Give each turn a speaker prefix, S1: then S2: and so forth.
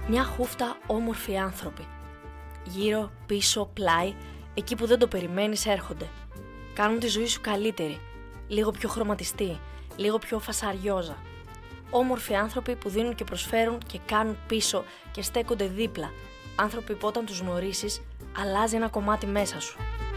S1: Μια χούφτα όμορφοι άνθρωποι. Γύρω, πίσω, πλάι, εκεί που δεν το περιμένεις έρχονται. Κάνουν τη ζωή σου καλύτερη, λίγο πιο χρωματιστή, λίγο πιο φασαριόζα. Όμορφοι άνθρωποι που δίνουν και προσφέρουν και κάνουν πίσω και στέκονται δίπλα. Άνθρωποι που όταν τους γνωρίσεις αλλάζει ένα κομμάτι μέσα σου.